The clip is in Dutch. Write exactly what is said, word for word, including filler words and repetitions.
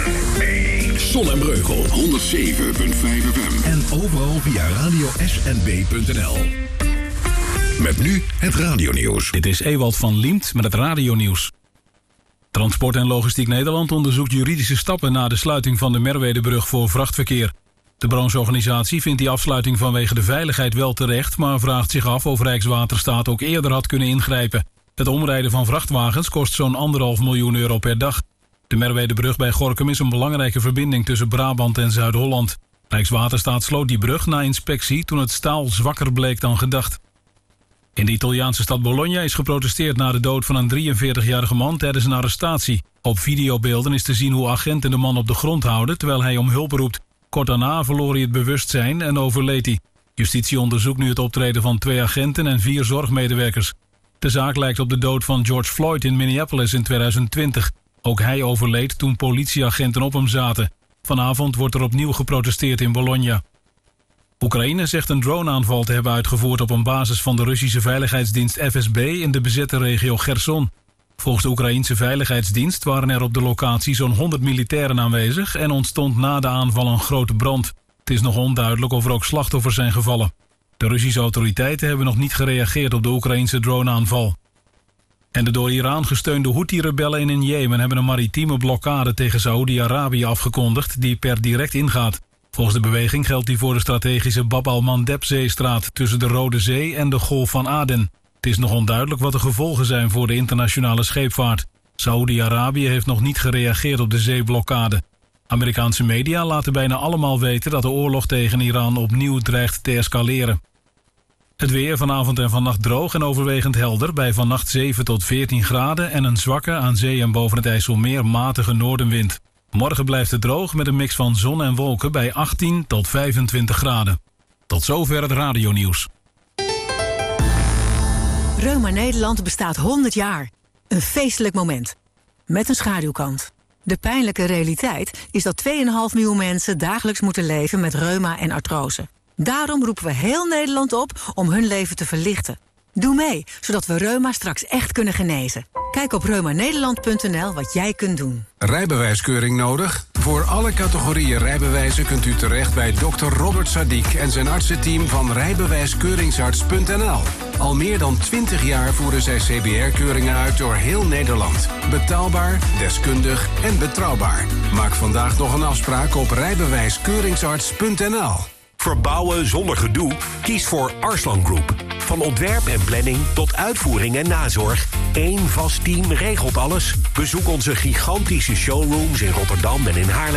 Zon en Breugel, honderd zeven komma vijf F M. En overal via radio s n b punt n l. Met nu het radionieuws. Dit is Ewald van Liemt met het radionieuws. Transport en Logistiek Nederland onderzoekt juridische stappen na de sluiting van de Merwedebrug voor vrachtverkeer. De brancheorganisatie vindt die afsluiting vanwege de veiligheid wel terecht, maar vraagt zich af of Rijkswaterstaat ook eerder had kunnen ingrijpen. Het omrijden van vrachtwagens kost zo'n anderhalf miljoen euro per dag. De Merwedebrug bij Gorinchem is een belangrijke verbinding tussen Brabant en Zuid-Holland. Rijkswaterstaat sloot die brug na inspectie toen het staal zwakker bleek dan gedacht. In de Italiaanse stad Bologna is geprotesteerd na de dood van een drieënveertigjarige man tijdens een arrestatie. Op videobeelden is te zien hoe agenten de man op de grond houden terwijl hij om hulp roept. Kort daarna verloor hij het bewustzijn en overleed hij. Justitie onderzoekt nu het optreden van twee agenten en vier zorgmedewerkers. De zaak lijkt op de dood van George Floyd in Minneapolis in tweeduizend twintig. Ook hij overleed toen politieagenten op hem zaten. Vanavond wordt er opnieuw geprotesteerd in Bologna. Oekraïne zegt een droneaanval te hebben uitgevoerd op een basis van de Russische veiligheidsdienst F S B in de bezette regio Cherson. Volgens de Oekraïense veiligheidsdienst waren er op de locatie zo'n honderd militairen aanwezig en ontstond na de aanval een grote brand. Het is nog onduidelijk of er ook slachtoffers zijn gevallen. De Russische autoriteiten hebben nog niet gereageerd op de Oekraïense droneaanval. En de door Iran gesteunde Houthi-rebellen in Jemen hebben een maritieme blokkade tegen Saoedi-Arabië afgekondigd die per direct ingaat. Volgens de beweging geldt die voor de strategische Bab al-Mandeb-zeestraat tussen de Rode Zee en de Golf van Aden. Het is nog onduidelijk wat de gevolgen zijn voor de internationale scheepvaart. Saoedi-Arabië heeft nog niet gereageerd op de zeeblokkade. Amerikaanse media laten bijna allemaal weten dat de oorlog tegen Iran opnieuw dreigt te escaleren. Het weer vanavond en vannacht droog en overwegend helder bij vannacht zeven tot veertien graden en een zwakke aan zee en boven het IJsselmeer matige noordenwind. Morgen blijft het droog met een mix van zon en wolken bij achttien tot vijfentwintig graden. Tot zover het radionieuws. Reuma Nederland bestaat honderd jaar. Een feestelijk moment. Met een schaduwkant. De pijnlijke realiteit is dat twee komma vijf miljoen mensen dagelijks moeten leven met reuma en artrose. Daarom roepen we heel Nederland op om hun leven te verlichten. Doe mee, zodat we reuma straks echt kunnen genezen. Kijk op reuma nederland punt n l wat jij kunt doen. Rijbewijskeuring nodig? Voor alle categorieën rijbewijzen kunt u terecht bij dokter Robert Sadiq en zijn artsenteam van rijbewijskeuringsarts punt n l. Al meer dan twintig jaar voeren zij C B R-keuringen uit door heel Nederland. Betaalbaar, deskundig en betrouwbaar. Maak vandaag nog een afspraak op rijbewijskeuringsarts punt n l. Verbouwen zonder gedoe? Kies voor Arslan Group. Van ontwerp en planning tot uitvoering en nazorg. Eén vast team regelt alles. Bezoek onze gigantische showrooms in Rotterdam en in Haarlem.